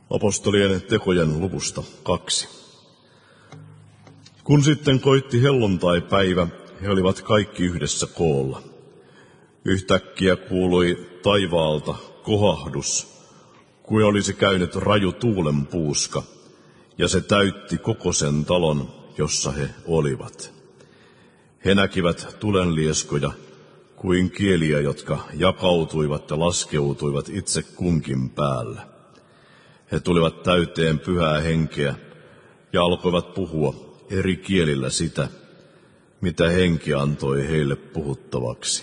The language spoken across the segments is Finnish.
Apostolien tekojen luvusta 2. Kun sitten koitti helluntaipäivä, he olivat kaikki yhdessä koolla. Yhtäkkiä kuului taivaalta kohahdus, kuin olisi käynyt raju tuulenpuuska, ja se täytti koko sen talon, jossa he olivat. He näkivät tulenlieskoja kuin kieliä, jotka jakautuivat ja laskeutuivat itse kunkin päällä. He tulivat täyteen pyhää henkeä ja alkoivat puhua eri kielillä sitä, mitä henki antoi heille puhuttavaksi.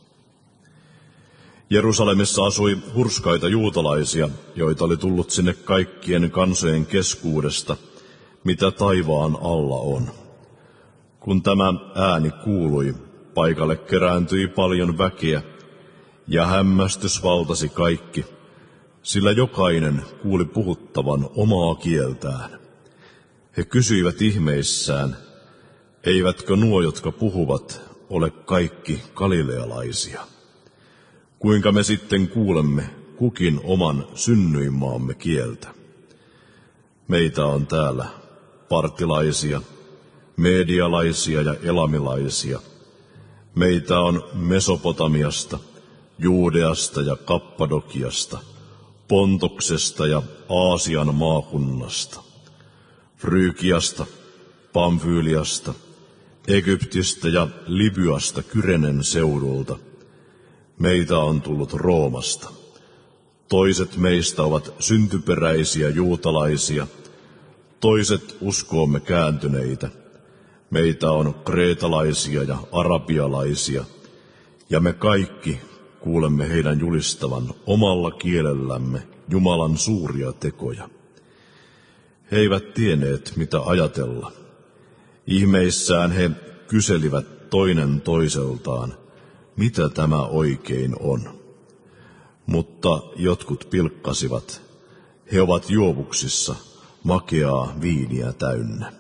Jerusalemissa asui hurskaita juutalaisia, joita oli tullut sinne kaikkien kansojen keskuudesta, mitä taivaan alla on. Kun tämä ääni kuului, paikalle kerääntyi paljon väkeä, ja hämmästys valtasi kaikki, sillä jokainen kuuli puhuttavan omaa kieltään. He kysyivät ihmeissään, eivätkö nuo, jotka puhuvat, ole kaikki galilealaisia? Kuinka me sitten kuulemme kukin oman synnyinmaamme kieltä? Meitä on täällä partilaisia, medialaisia ja elamilaisia. Meitä on Mesopotamiasta, Juudeasta ja Kappadokiasta, Pontoksesta ja Aasian maakunnasta, Frygiasta, Pamfyliasta, Egyptistä ja Libyasta Kyrenen seudulta. Meitä on tullut Roomasta. Toiset meistä ovat syntyperäisiä juutalaisia, toiset uskoomme kääntyneitä. Meitä on kreetalaisia ja arabialaisia, ja me kaikki kuulemme heidän julistavan omalla kielellämme Jumalan suuria tekoja. He eivät tienneet, mitä ajatella. Ihmeissään he kyselivät toinen toiseltaan, mitä tämä oikein on. Mutta jotkut pilkkasivat, he ovat juovuksissa makeaa viiniä täynnä.